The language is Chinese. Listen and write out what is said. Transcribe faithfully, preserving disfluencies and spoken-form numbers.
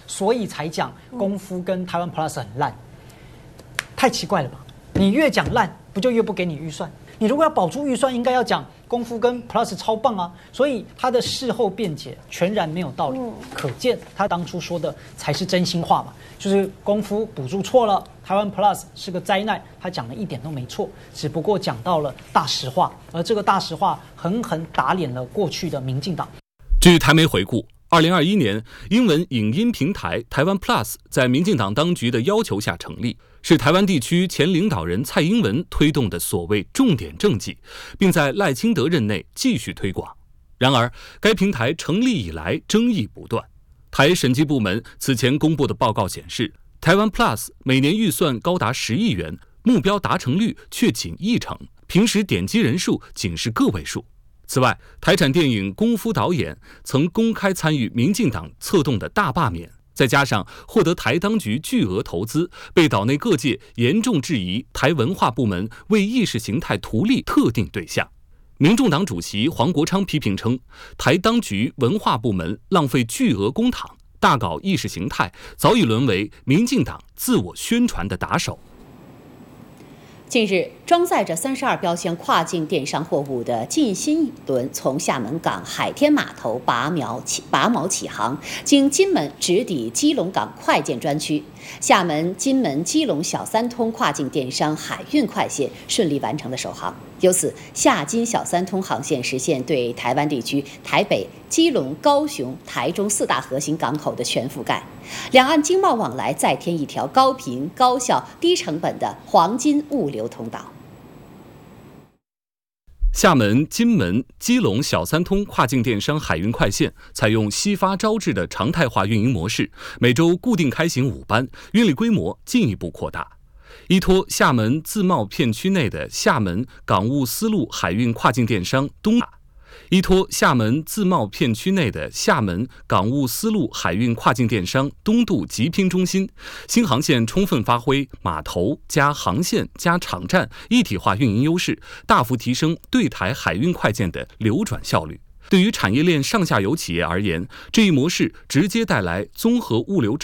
所以才讲功夫跟台湾 Plus 很烂，太奇怪了吧？你越讲烂，不就越不给你预算？你如果要保住预算，应该要讲功夫跟 Plus 超棒啊！所以他的事后辩解全然没有道理，可见他当初说的才是真心话嘛，就是功夫补助错了，台湾 Plus 是个灾难，他讲的一点都没错，只不过讲到了大实话，而这个大实话狠狠打脸了过去的民进党。 据台媒回顾，二零二一年，英文影音平台台湾 Plus 在民进党当局的要求下成立，是台湾地区前领导人蔡英文推动的所谓重点政绩，并在赖清德任内继续推广。然而，该平台成立以来争议不断。台审计部门此前公布的报告显示，台湾 Plus 每年预算高达十亿元，目标达成率却仅一成，平时点击人数仅是个位数。此外，台产电影功夫导演曾公开参与民进党策动的大罢免，再加上获得台当局巨额投资，被岛内各界严重质疑台文化部门为意识形态图利特定对象。民众党主席黄国昌批评称，台当局文化部门浪费巨额公帑，大搞意识形态，早已沦为民进党自我宣传的打手。 近日，装载着三十二标签跨境电商货物的进新轮从厦门港海天码头拔苗起拔锚起航，经金门直抵基隆港快件专区。厦门、金门、基隆小三通跨境电商海运快线顺利完成了首航，由此厦金小三通航线实现对台湾地区台北、基隆、高雄、台中四大核心港口的全覆盖，两岸经贸往来再添一条高频、高效、低成本的黄金物流通道。 厦门、金门、基隆小三通跨境电商海运快线采用西发招致的常态化运营模式，每周固定开行五班，运力规模进一步扩大。依托厦门自贸片区内的厦门港务丝路海运跨境电商东依托厦门自贸片区内的厦门港务丝路海运跨境电商东渡集拼中心，新航线充分发挥码头加航线加场站一体化运营优势，大幅提升对台海运快件的流转效率。对于产业链上下游企业而言，这一模式直接带来综合物流成